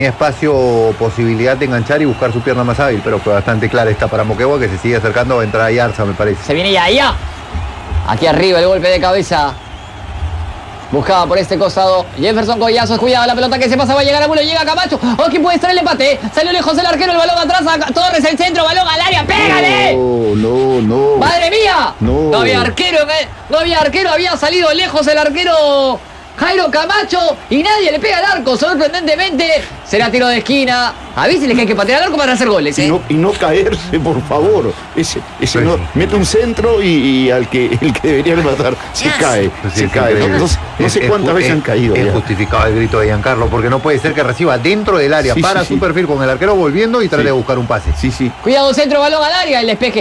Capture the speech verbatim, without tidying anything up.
espacio, posibilidad de enganchar y buscar su pierna más hábil, pero fue bastante clara esta para Moquegua, que se sigue acercando a entrar a Yarza, me parece. Se viene ya, ya. Aquí arriba el golpe de cabeza. Buscaba por este costado Jefferson Collazos, cuidado la pelota que se pasa, va a llegar a Mulo, llega Camacho. Oh, aquí puede estar el empate. Salió lejos el arquero, el balón atrás, a Torres, el centro, balón al área, ¡pégale! No, no, no. ¡Madre mía! No. No había arquero, no había arquero, había salido lejos el arquero Jairo Camacho y nadie le pega al arco, sorprendentemente. Será tiro de esquina. Avísenles que hay que patear al arco para hacer goles, ¿eh? Y no, y no caerse, por favor. Ese, ese Sí. no, mete un centro y, y al que el que debería rematar se Yes. cae. Pues sí, se es cae. increíble. No, no Es- sé es cuántas ju- veces es- han caído. Es ya. justificado el grito de Giancarlo, porque no puede ser que reciba dentro del área Sí, para sí, su sí. perfil con el arquero volviendo y trate Sí. de buscar un pase. Sí, sí. Cuidado, centro, balón al área, el despeje.